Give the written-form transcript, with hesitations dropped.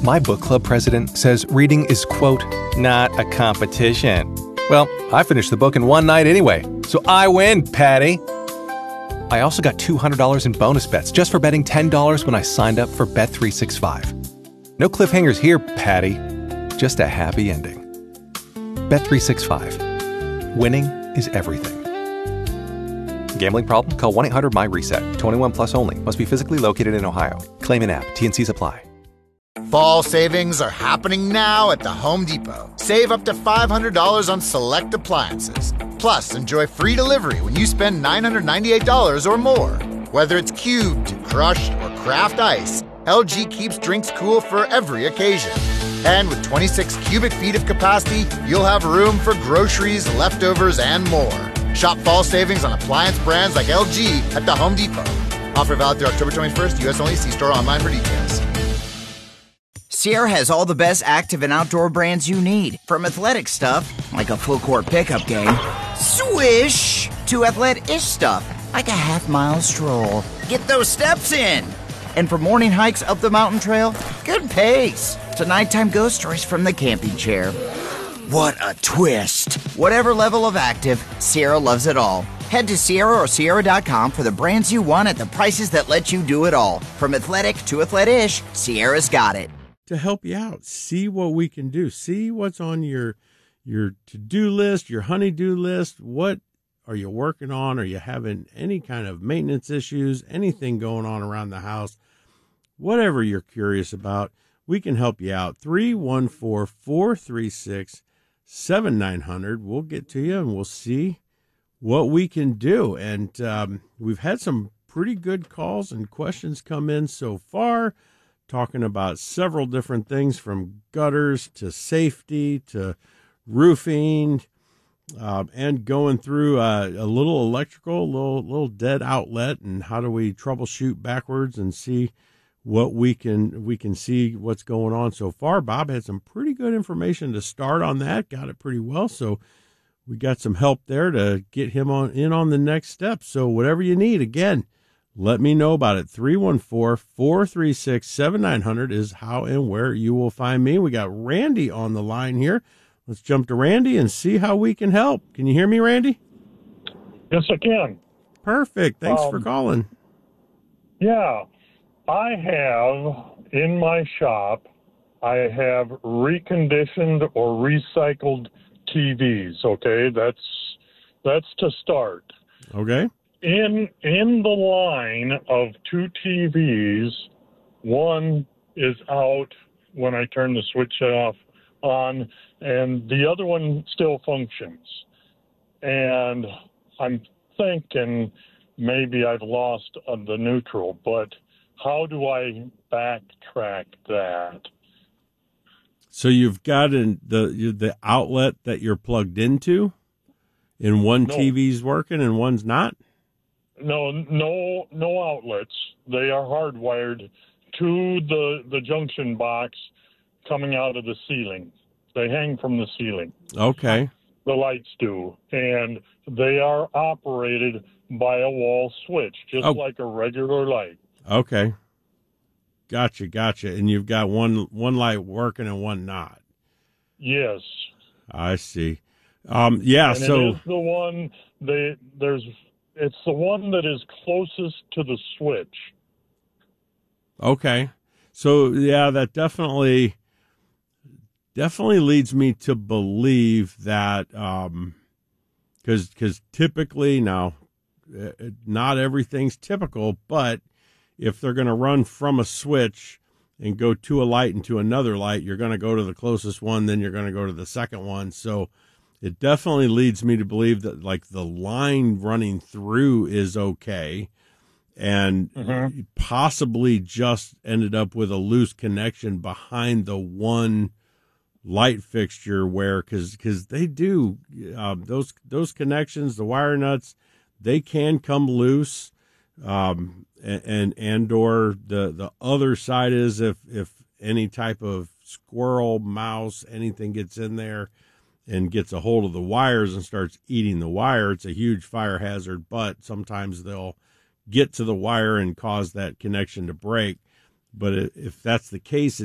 My book club president says reading is, quote, not a competition. Well, I finished the book in one night anyway, so I win, Patty. I also got $200 in bonus bets just for betting $10 when I signed up for Bet365. No cliffhangers here, Patty. Just a happy ending. Bet365. Winning is everything. Gambling problem? Call 1-800-MY-RESET. 21 plus only. Must be physically located in Ohio. Claim in app. T&Cs apply. Fall savings are happening now at the Home Depot. Save up to $500 on select appliances. Plus, enjoy free delivery when you spend $998 or more. Whether it's cubed, crushed, or craft ice, LG keeps drinks cool for every occasion. And with 26 cubic feet of capacity, you'll have room for groceries, leftovers, and more. Shop fall savings on appliance brands like LG at the Home Depot. Offer valid through October 21st, U.S. only. See store online for details. Sierra has all the best active and outdoor brands you need. From athletic stuff, like a full court pickup game, swish, to athlete-ish stuff, like a half-mile stroll. Get those steps in. And for morning hikes up the mountain trail, good pace. To nighttime ghost stories from the camping chair. What a twist. Whatever level of active, Sierra loves it all. Head to Sierra or Sierra.com for the brands you want at the prices that let you do it all. From athletic to athlete-ish, Sierra's got it. To help you out, see what we can do. See what's on your to-do list, your honey-do list. What are you working on? Are you having any kind of maintenance issues, anything going on around the house? Whatever you're curious about, we can help you out. 314-436-7900. We'll get to you and we'll see what we can do. And we've had some pretty good calls and questions come in so far, talking about several different things from gutters to safety to roofing, and going through a little electrical, little dead outlet, and how do we troubleshoot backwards and see what we can see what's going on so far. Bob had some pretty good information to start on that, got it pretty well, so we got some help there to get him on the next step. So whatever you need, again, let me know about it. 314-436-7900 is how and where you will find me. We got Randy on the line here. Let's jump to Randy and see how we can help. Can you hear me, Randy? Yes, I can. Perfect. Thanks for calling. Yeah. I have in my shop, I have reconditioned or recycled TVs, okay? That's to start. Okay. In the line of two TVs, one is out when I turn the switch on, and the other one still functions. And I'm thinking maybe I've lost the neutral, but how do I backtrack that? So you've got the outlet that you're plugged into, and one TV's working and one's not? No outlets. They are hardwired to the junction box coming out of the ceiling. They hang from the ceiling. Okay. The lights do. And they are operated by a wall switch, just like a regular light. Okay. Gotcha. And you've got one light working and one not. Yes. I see. Yeah. And so it is the one it's the one that is closest to the switch. Okay. So yeah, that definitely leads me to believe that because typically now, not everything's typical, but if they're going to run from a switch and go to a light and to another light, you're going to go to the closest one, then you're going to go to the second one. So it definitely leads me to believe that like the line running through is okay, and possibly just ended up with a loose connection behind the one light fixture where, because they do those connections, the wire nuts, they can come loose. And or the other side is if any type of squirrel, mouse, anything gets in there and gets a hold of the wires and starts eating the wire, it's a huge fire hazard, but sometimes they'll get to the wire and cause that connection to break. But if that's the case,